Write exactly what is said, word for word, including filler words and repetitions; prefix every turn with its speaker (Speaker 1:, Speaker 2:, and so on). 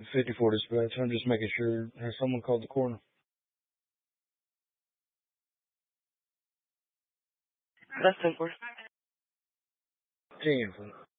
Speaker 1: fifty-four dispatch. I'm just making sure. Has someone called the coroner?
Speaker 2: That's simple.
Speaker 1: ten.